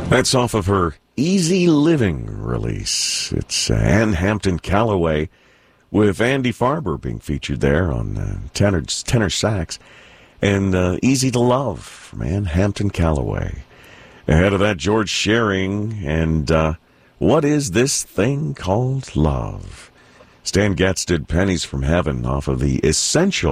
That's off of her Easy Living release. It's Ann Hampton Callaway with Andy Farber being featured there on tenor sax. And Easy to Love from Ann Hampton Callaway. Ahead of that, George Shearing and What Is This Thing Called Love? Stan Getz did Pennies from Heaven off of the Essential